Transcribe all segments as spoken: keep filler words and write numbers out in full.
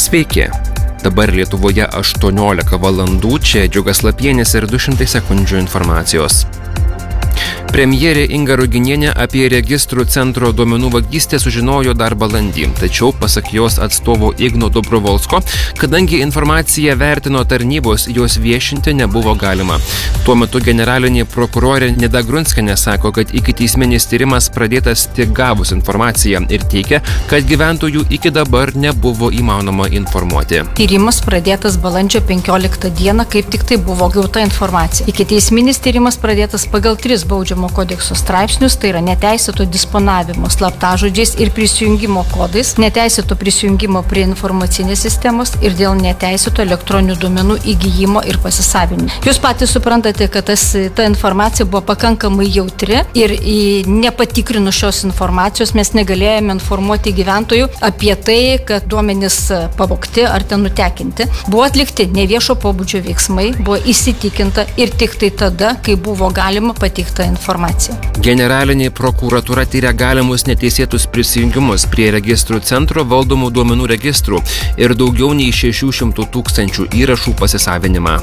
Sveiki. Dabar Lietuvoje aštuoniolika valandų, čia Džiugas Lapienis ir du šimtai sekundžių informacijos. Premjerė Inga Ruginienė apie registrų centro duomenų vagystę sužinojo dar balandį, tačiau pasak jos atstovo Igno Dobrovolsko, kadangi informaciją vertino tarnybos, jos viešinti nebuvo galima. Tuo metu generalinė prokurorė Nida Grunskienė sako, kad ikiteisminis tyrimas pradėtas tik gavus informaciją ir teigia, kad gyventojų iki dabar nebuvo įmanoma informuoti. Tyrimas pradėtas balandžio penkioliktą dieną, kaip tik tai buvo gauta informacija. Ikiteisminis tyrimas pradėtas pagal tris baudžiamo kodekso straipsnius, tai yra neteisėto disponavimo slaptažodžiais ir prisijungimo kodais, neteisėto prisijungimo prie informacinės sistemos ir dėl neteisėto elektroninių duomenų įgyjimo ir pasisavinimo. Jūs patys suprantate, kad tas, ta informacija buvo pakankamai jautri ir nepatikrinus šios informacijos mes negalėjome informuoti gyventojų apie tai, kad duomenys pavogti ar ten nutekinti. Buvo atlikti neviešo pobūdžio veiksmai, buvo įsitikinta ir tik tai tada, kai buvo galima pateikta informacija. Generalinė prokuratūra tyria galimus neteisėtus prisijungimus prie registrų centro valdomų duomenų registrų ir daugiau nei šešių šimtų tūkstančių įrašų pasisavinimą.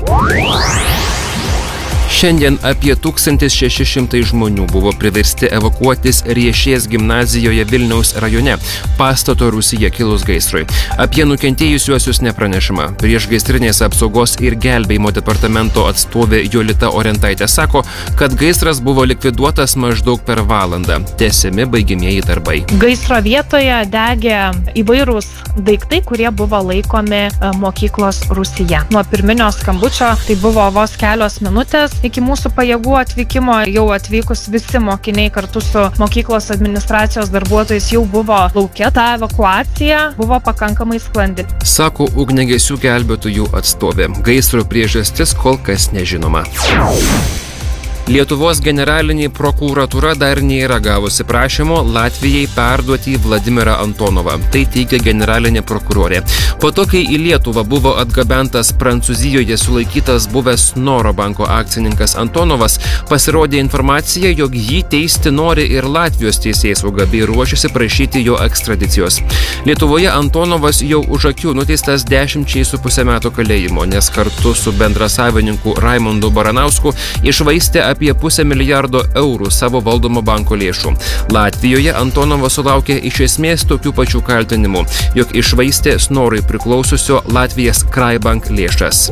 Šiandien apie tūkstantis šeši šimtai žmonių buvo priversti evakuotis Riešės gimnazijoje Vilniaus rajone, pastato rūsyje kilus gaisrui. Apie nukentėjusiuosius nepranešama. Priešgaisrinės apsaugos ir gelbėjimo departamento atstovė Jolita Orentaitė sako, kad gaisras buvo likviduotas maždaug per valandą. Tęsiami baigiamieji darbai. Gaisro vietoje degė įvairūs daiktai, kurie buvo laikomi mokyklos rūsyje. Nuo pirminio skambučio tai buvo vos kelios minutės iki mūsų pajėgų atvykimo. Jau atvykus visi mokiniai kartu su mokyklos administracijos darbuotojais jau buvo lauke. Ta evakuacija buvo pakankamai sklandi. Sako ugniagesių gelbėtojų atstovė. Gaisro priežastis kol kas nežinoma. Lietuvos generalinė prokuratūra dar nėra gavusi prašymo Latvijai perduoti Vladimirą Antonovą. Tai teigia generalinė prokurorė. Po to, kai į Lietuvą buvo atgabentas Prancūzijoje sulaikytas buvęs Snoro banko akcininkas Antonovas, pasirodė informacija, jog jį teisti nori ir Latvijos teisėsauga bei ruošiasi prašyti jo ekstradicijos. Lietuvoje Antonovas jau už akių nuteistas dešimčiai su pusę metų kalėjimo, nes kartu su bendrasavininku Raimondu Baranausku iššvaistė apie pusę milijardo eurų savo valdomo banko lėšų. Latvijoje Antonovas sulaukė iš esmės tokių pačių kaltinimų, jog iššvaistė Snorui priklausiusio Latvijos Kraibank lėšas.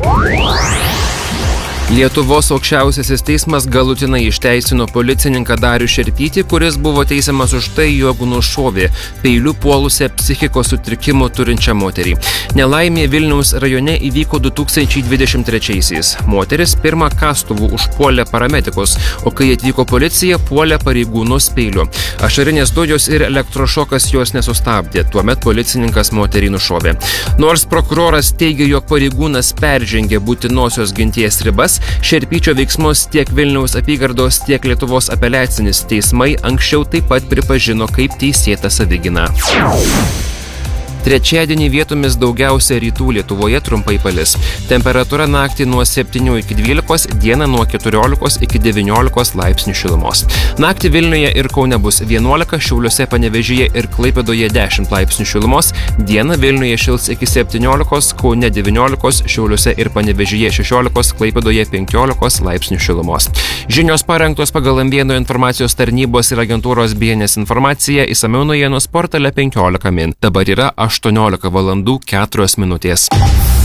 Lietuvos aukščiausiasis teismas galutinai išteisino policininką Darių Šerpytį, kuris buvo teisiamas už tai, jog nušovė peiliu puolusią psichikos sutrikimų turinčią moterį. Nelaimė Vilniaus rajone įvyko du tūkstančiai dvidešimt trečiaisiais. Moteris pirmą kastuvu užpuolė paramedikus, o kai atvyko policija, puolė pareigūnus peiliu. Ašarinės dujos ir elektrošokas jos nesustabdė, tuomet policininkas moterį nušovė. Nors prokuroras teigia, jog pareigūnas peržengė būtinosios ginties ribas, Šerpyčio veiksmus tiek Vilniaus apygardos, tiek Lietuvos apeliacinis teismai anksčiau taip pat pripažino kaip teisėtą savigyną. Trečiadienį vietomis daugiausia rytų Lietuvoje trumpai palis. Temperatūra naktį nuo septynių iki dvylikos, dieną nuo keturiolikos iki devyniolikos laipsnių šilumos. Naktį Vilniuje ir Kaune bus vienuolika, Šiauliuose, Panevėžyje ir Klaipėdoje dešimt laipsnių šilumos, dieną Vilniuje šils iki septyniolikos, Kaune devyniolikos, Šiauliuose ir Panevėžyje šešiolikos, Klaipėdoje penkiolikos laipsnių šilumos. Žinios parengtos pagal Ambėno informacijos tarnybos ir agentūros B N S informaciją, išsamiau naujienos portale penkiolika min. Dabar yra aštuoniolika valandų keturios minutės.